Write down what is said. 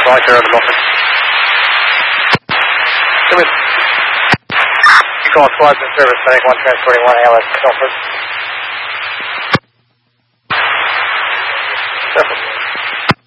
Roger, the Milford. Come in. You call squads in service, I think 1 transporting 1 ALS, Milford.